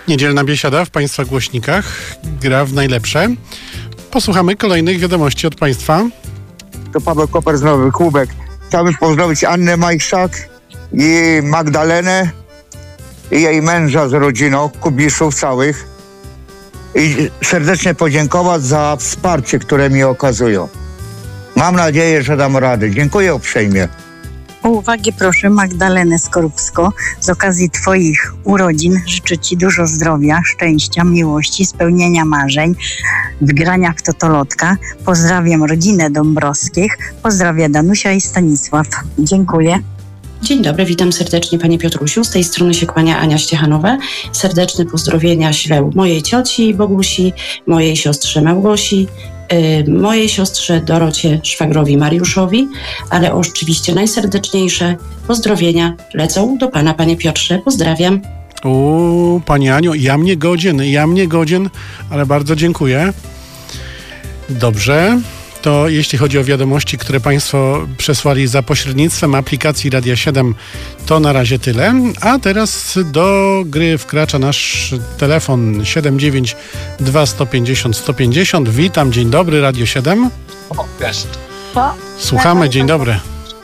Niedzielna biesiada w Państwa głośnikach gra w najlepsze. Posłuchamy kolejnych wiadomości od Państwa. To Paweł Koper z Nowy Kłubek. Chciałbym pozdrowić Annę Majszak i Magdalenę i jej męża z rodziną, Kubiszów całych. I serdecznie podziękować za wsparcie, które mi okazują. Mam nadzieję, że dam radę. Dziękuję uprzejmie. O uwagę proszę Magdalenę Skorupsko. Z okazji Twoich urodzin życzę Ci dużo zdrowia, szczęścia, miłości, spełnienia marzeń, wgrania w totolotka. Pozdrawiam rodzinę Dąbrowskich. Pozdrawia Danusia i Stanisław. Dziękuję. Dzień dobry, witam serdecznie Panie Piotrusiu. Z tej strony się kłania Ania Ściechanowa. Serdeczne pozdrowienia ślę mojej cioci Bogusi, mojej siostrze Małgosi, mojej siostrze Dorocie, szwagrowi Mariuszowi, ale oczywiście najserdeczniejsze pozdrowienia lecą do Pana, Panie Piotrze. Pozdrawiam. Pani Aniu, ja mnie godzien, ale bardzo dziękuję. Dobrze. To jeśli chodzi o wiadomości, które Państwo przesłali za pośrednictwem aplikacji Radia 7, to na razie tyle. A teraz do gry wkracza nasz telefon 792 150 150. Witam, dzień dobry, Radio 7. Słuchamy, dzień dobry.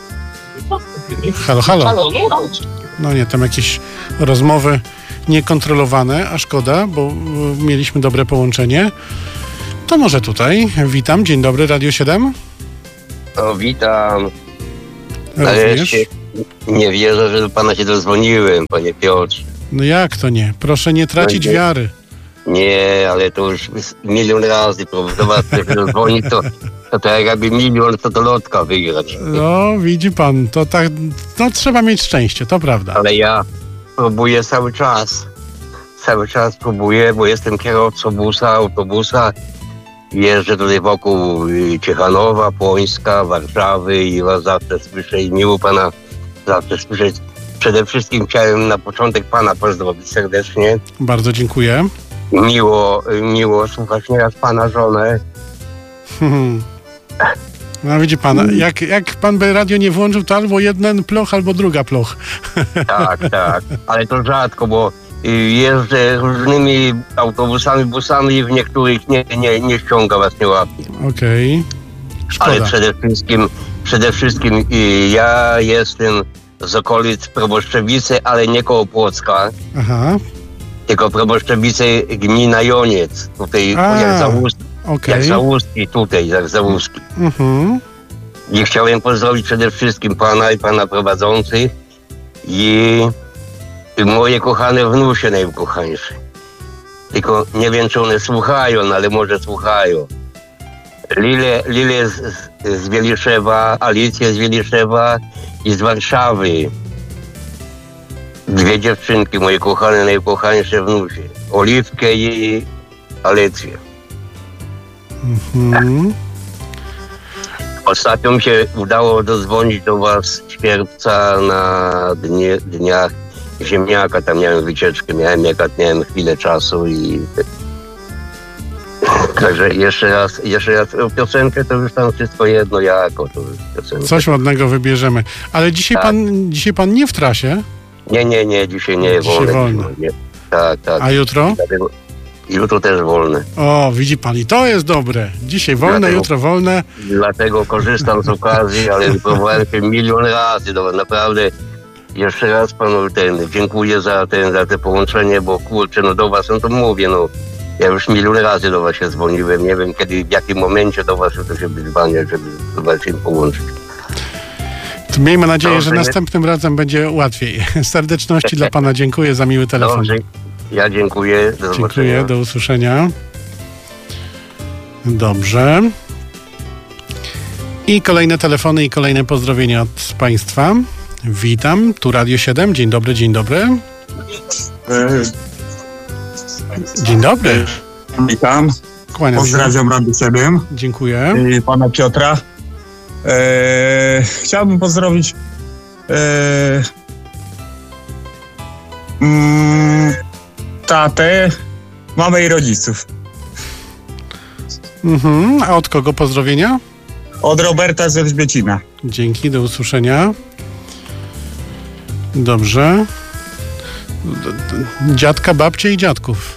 Halo, halo. No nie, tam jakieś rozmowy niekontrolowane, a szkoda, bo mieliśmy dobre połączenie. To może tutaj. Witam. Dzień dobry, Radio 7. O, witam. Również. Nie wierzę, że do pana się dodzwoniłem, panie Piotrze. No jak to nie? Proszę nie tracić wiary. Nie, ale to już milion razy do was się dodzwonić, to tak jakby milion totolotka wygrać. No, widzi pan, to tak, no trzeba mieć szczęście, to prawda. Ale ja próbuję cały czas. Cały czas próbuję, bo jestem kierowcą autobusa. Jeżdżę tutaj wokół Ciechanowa, Płońska, Warszawy i was zawsze słyszę i miło pana zawsze słyszeć. Przede wszystkim chciałem na początek pana pozdrowić serdecznie. Bardzo dziękuję. Miło słuchać nieraz pana żonę. No widzi pan, jak pan by radio nie włączył, to albo jeden ploch, albo druga ploch. Tak, ale to rzadko, bo jeżdżę różnymi autobusami, busami i w niektórych nie ściąga was, nie łapie. Okej. Szkoda. Ale przede wszystkim ja jestem z okolic Proboszczewice, ale nie koło Płocka. Aha. Tylko Proboszczewice, gmina Joniec. Tutaj jak Załuski, tutaj jak Załuski. I chciałem pozdrowić przede wszystkim pana i pana prowadzących i moje kochane wnusie najkochańsze. Tylko nie wiem, czy one słuchają, ale może słuchają. Lilę z Wieliszewa, Alicję z Wieliszewa i z Warszawy. Dwie dziewczynki, moje kochane, najkochańsze wnusie. Oliwkę i Alecję. Ostatnio mi się udało dodzwonić do was z czerwca na dniach ziemniaka. Tam miałem wycieczkę, miałem chwilę czasu i... Także jeszcze raz piosenkę, to już tam wszystko jedno jako to piosenkę. Coś ładnego wybierzemy. Ale dzisiaj, tak. Dzisiaj pan nie w trasie? Nie, dzisiaj nie, wolne. Nie. Tak. A jutro? Jutro też wolne. O, widzi pan, i to jest dobre. Dzisiaj wolne, jutro wolne. Dlatego korzystam z okazji, ale próbowałem się milion razy. Naprawdę jeszcze raz panu dziękuję za te połączenie, bo kurczę, do was, to mówię, ja już milion razy do was się dzwoniłem. Nie wiem kiedy, w jakim momencie do was to się wyzwania, żeby was się połączyć. To miejmy nadzieję, że następnym razem będzie łatwiej. Serdeczności dla pana, dziękuję za miły telefon. Dobrze. Ja dziękuję. Dziękuję, do usłyszenia. Dobrze. I kolejne telefony i kolejne pozdrowienia od państwa. Witam, tu Radio 7. Dzień dobry, dzień dobry. Dzień dobry. Witam. Kłaniam się. Pozdrawiam Radio 7. Dziękuję. I pana Piotra. Chciałbym pozdrowić tatę, mamę i rodziców. A od kogo pozdrowienia? Od Roberta z Elżbiecina. Dzięki, do usłyszenia. Dobrze. Dziadka, babcie i dziadków.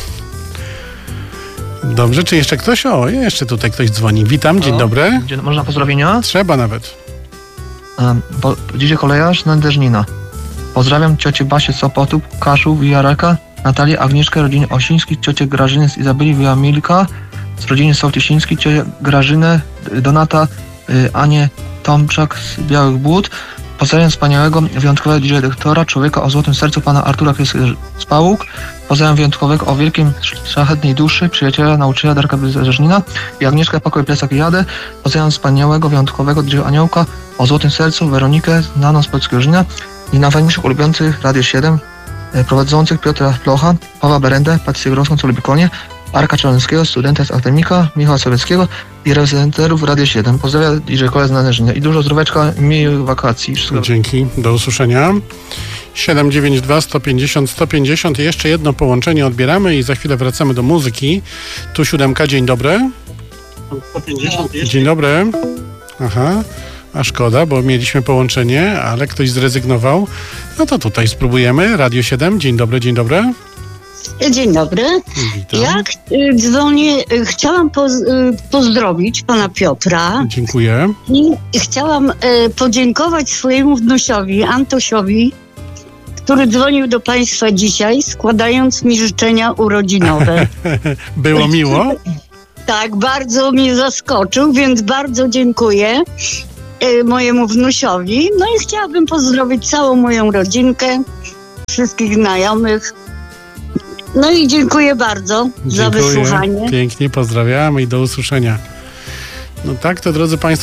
Dobrze, czy jeszcze ktoś? O, jeszcze tutaj ktoś dzwoni. Witam, dzień dobry. Można pozdrowienia? Trzeba nawet. Dzisiaj kolejarz Nadeżnina. Pozdrawiam ciocię Basię z Sopotu, Kaszów i Jareka, Natalię, Agnieszkę, rodziny Osińskich, ciocię Grażynę z Izabeli Wyjamilka, z rodziny Sołtysińskiej, ciocię Grażynę, Donata, Anię Tomczak z Białych Błód. Pozdrawiam wspaniałego, wyjątkowego dyrektora, człowieka o złotym sercu, pana Artura z Pałuk. Pozdrawiam wyjątkowego, o wielkim, szlachetnej duszy, przyjaciela, nauczyciela Darka Bezeżnina i Agnieszkę Pakoj Plecak i Jadę. Pozdrawiam wspaniałego, wyjątkowego DJ Aniołka o złotym sercu, Weronikę, znaną z polskiego Żnina i najfajniejszych ulubionych Radio 7, prowadzących Piotra Plocha, Pawła Berendę, Patrycję Groską, co lubi konie, Arka Czarneckiego, studenta z akademika, Michała Sowieckiego i reprezenterów Radio 7. Pozdrawiam DJ Kole z Nadeżnina i dużo zdróweczka, miłych wakacji. Dzięki, do usłyszenia. 792 150 150. Jeszcze jedno połączenie odbieramy i za chwilę wracamy do muzyki. Tu 7, dzień dobry. 150. Dzień dobry. Aha, a szkoda, bo mieliśmy połączenie, ale ktoś zrezygnował. No to tutaj spróbujemy. Radio 7, dzień dobry, dzień dobry. Dzień dobry. Witam. Ja dzwonię, chciałam pozdrowić pana Piotra. Dziękuję. I chciałam podziękować swojemu wnusiowi, Antosiowi, który dzwonił do państwa dzisiaj, składając mi życzenia urodzinowe. Było miło? Tak, bardzo mnie zaskoczył, więc bardzo dziękuję mojemu wnusiowi. No i chciałabym pozdrowić całą moją rodzinkę, wszystkich znajomych. No i dziękuję bardzo za wysłuchanie. Pięknie, pozdrawiamy i do usłyszenia. No tak, to drodzy Państwo,